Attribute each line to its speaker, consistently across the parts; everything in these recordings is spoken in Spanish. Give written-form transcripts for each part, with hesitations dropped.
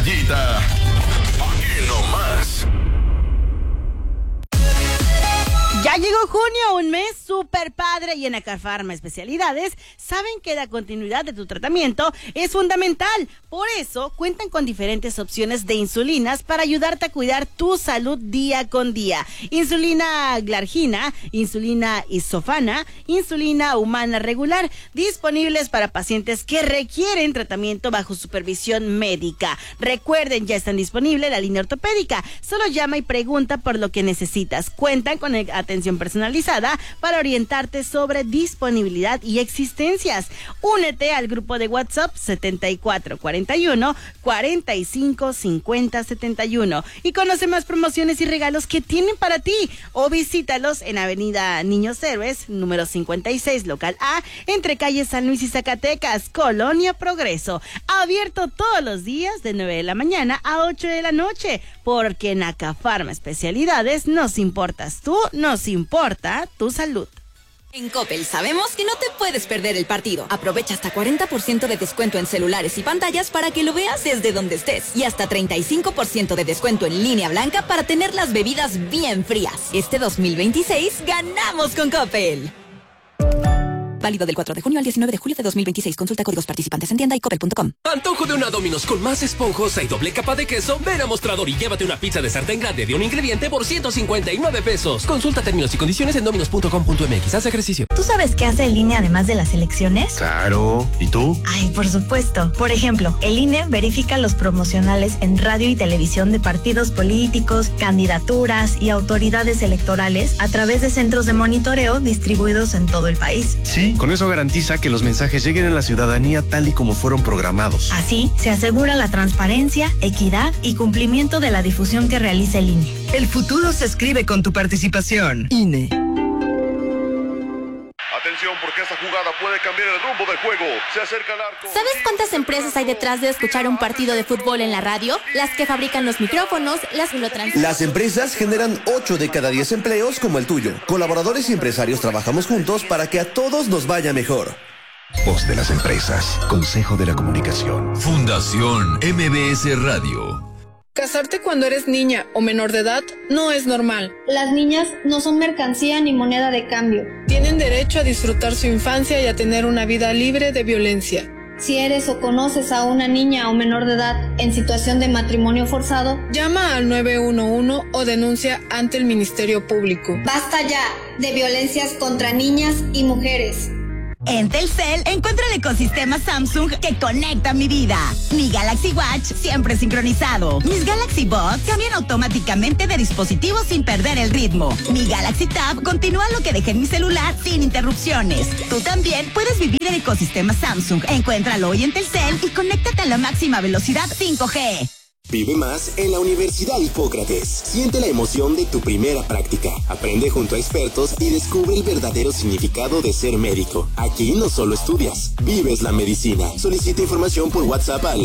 Speaker 1: Gallita. Aquí nomás.
Speaker 2: Ya llegó junio, un mes súper padre, y en Acafarma Especialidades saben que la continuidad de tu tratamiento es fundamental. Por eso cuentan con diferentes opciones de insulinas para ayudarte a cuidar tu salud día con día. Insulina glargina, insulina isofana, insulina humana regular, disponibles para pacientes que requieren tratamiento bajo supervisión médica. Recuerden, ya están disponibles la línea ortopédica. Solo llama y pregunta por lo que necesitas. Cuentan con atención personalizada para orientarte sobre disponibilidad y existencias. Únete al grupo de WhatsApp 7441-455071 y conoce más promociones y regalos que tienen para ti, o visítalos en Avenida Niños Héroes, número 56, local A, entre calles San Luis y Zacatecas, Colonia Progreso. Abierto todos los días de 9 de la mañana a 8 de la noche, porque en Acafarma Especialidades nos importas tú, nos importa tu salud.
Speaker 3: En Coppel sabemos que no te puedes perder el partido. Aprovecha hasta 40% de descuento en celulares y pantallas para que lo veas desde donde estés. Y hasta 35% de descuento en línea blanca para tener las bebidas bien frías. Este 2026 ganamos con Coppel. Válido del 4 de junio al 19 de julio de 2026. Consulta códigos participantes en tienda y coppel.com.
Speaker 4: Antojo de una Domino's con más esponjosa y doble capa de queso. Ven a Mostrador y llévate una pizza de sartén grande de un ingrediente por 159 pesos. Consulta términos y condiciones en dominos.com.mx. Haz ejercicio.
Speaker 5: ¿Tú sabes qué hace el INE además de las elecciones?
Speaker 6: Claro. ¿Y tú?
Speaker 5: Ay, por supuesto. Por ejemplo, el INE verifica los promocionales en radio y televisión de partidos políticos, candidaturas y autoridades electorales a través de centros de monitoreo distribuidos en todo el país.
Speaker 6: Sí, con eso garantiza que los mensajes lleguen a la ciudadanía tal y como fueron programados.
Speaker 5: Así, se asegura la transparencia, equidad y cumplimiento de la difusión que realiza el INE.
Speaker 7: El futuro se escribe con tu participación. INE.
Speaker 8: Atención, porque esta jugada puede cambiar el rumbo del juego. Se acerca al arco.
Speaker 9: ¿Sabes cuántas empresas hay detrás de escuchar un partido de fútbol en la radio? Las que fabrican los micrófonos, las que lo transmiten.
Speaker 10: Las empresas generan 8 de cada 10 empleos como el tuyo. Colaboradores y empresarios trabajamos juntos para que a todos nos vaya mejor.
Speaker 11: Voz de las empresas. Consejo de la Comunicación.
Speaker 12: Fundación MBS Radio.
Speaker 13: Casarte cuando eres niña o menor de edad no es normal.
Speaker 14: Las niñas no son mercancía ni moneda de cambio.
Speaker 13: Tienen derecho a disfrutar su infancia y a tener una vida libre de violencia.
Speaker 14: Si eres o conoces a una niña o menor de edad en situación de matrimonio forzado,
Speaker 13: llama al 911 o denuncia ante el Ministerio Público.
Speaker 14: Basta ya de violencias contra niñas y mujeres.
Speaker 15: En Telcel encuentra el ecosistema Samsung que conecta mi vida. Mi Galaxy Watch siempre sincronizado. Mis Galaxy Buds cambian automáticamente de dispositivo sin perder el ritmo. Mi Galaxy Tab continúa lo que dejé en mi celular sin interrupciones. Tú también puedes vivir el ecosistema Samsung. Encuéntralo hoy en Telcel y conéctate a la máxima velocidad 5G.
Speaker 16: Vive más en la Universidad Hipócrates. Siente la emoción de tu primera práctica. Aprende junto a expertos y descubre el verdadero significado de ser médico. Aquí no solo estudias, vives la medicina. Solicita información por WhatsApp al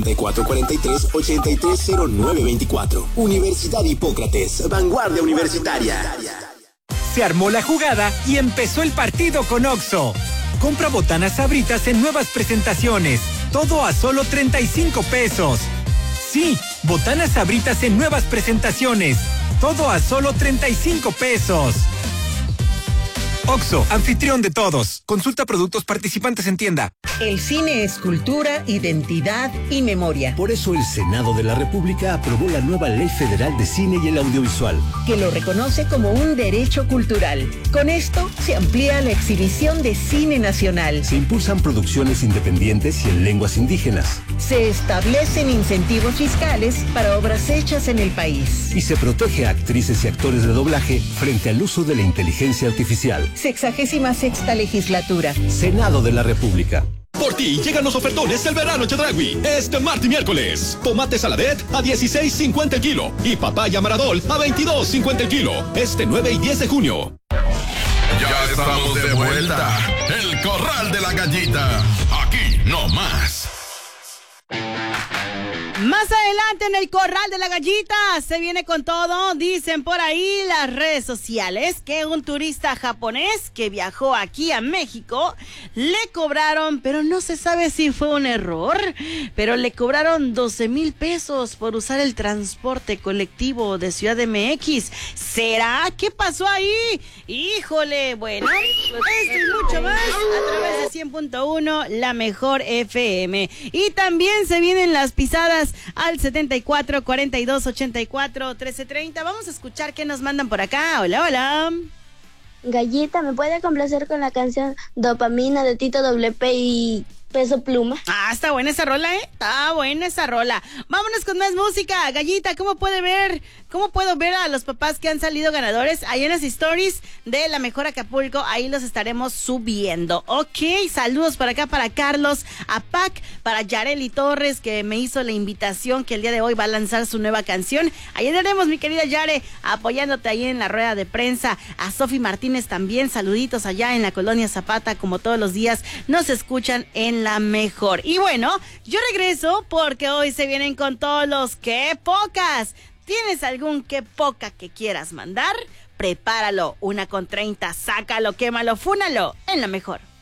Speaker 16: 7443-830924. Universidad Hipócrates, vanguardia universitaria.
Speaker 17: Se armó la jugada y empezó el partido con Oxxo. Compra botanas Sabritas en nuevas presentaciones. Todo a solo 35 pesos. Sí, botanas Sabritas en nuevas presentaciones. Todo a solo 35 pesos. Oxxo, anfitrión de todos. Consulta productos participantes en tienda.
Speaker 7: El cine es cultura, identidad y memoria.
Speaker 18: Por eso el Senado de la República aprobó la nueva Ley Federal de Cine y el Audiovisual,
Speaker 7: que lo reconoce como un derecho cultural. Con esto se amplía la exhibición de cine nacional.
Speaker 18: Se impulsan producciones independientes y en lenguas indígenas.
Speaker 7: Se establecen incentivos fiscales para obras hechas en el país.
Speaker 18: Y se protege a actrices y actores de doblaje frente al uso de la inteligencia artificial.
Speaker 7: 66ª legislatura.
Speaker 18: Senado de la República.
Speaker 19: Por ti llegan los ofertones del verano Chedraui. Este martes y miércoles. Tomate Saladet a $16.50 el kilo. Y papaya Maradol a $22.50 el kilo. Este 9 y 10 de junio.
Speaker 1: Ya estamos de vuelta. El Corral de la Gallita. Aquí no más.
Speaker 2: Más adelante en el Corral de la Gallita se viene con todo. Dicen por ahí las redes sociales que un turista japonés que viajó aquí a México le cobraron, pero no se sabe si fue un error, pero le cobraron 12,000 pesos por usar el transporte colectivo de Ciudad de MX. ¿Será? ¿Qué pasó ahí? Híjole, bueno, pues esto y mucho más a través de 100.1, la mejor FM. Y también se vienen las pisadas al 74 42 84 1330. Vamos a escuchar qué nos mandan por acá. Hola, hola.
Speaker 20: Gallita, ¿me puede complacer con la canción Dopamina de Tito WP y Peso Pluma?
Speaker 2: Ah, está buena esa rola, Está buena esa rola. Vámonos con más música. Gallita, ¿cómo puedo ver a los papás que han salido ganadores? Ahí en las stories de La Mejor Acapulco, ahí los estaremos subiendo. Ok, saludos por acá para Carlos Apac, para Yareli Torres, que me hizo la invitación que el día de hoy va a lanzar su nueva canción. Ahí andaremos, mi querida Yare, apoyándote ahí en la rueda de prensa. A Sofi Martínez también, saluditos allá en la Colonia Zapata, como todos los días nos escuchan en La Mejor. Y bueno, yo regreso porque hoy se vienen con todos los que pocas. ¿Tienes algún que poca que quieras mandar? Prepáralo, 1:30, sácalo, quémalo, fúnalo en La Mejor.